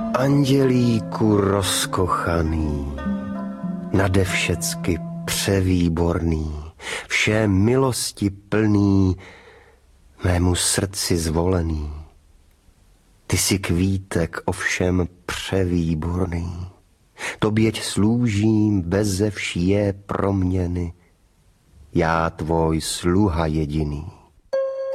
Andělíku rozkochaný, nade všecky převýborný, vše milosti plný, mému srdci zvolený. Ty jsi kvítek ovšem převýborný, toběť sloužím beze vší proměny, já tvoj sluha jediný.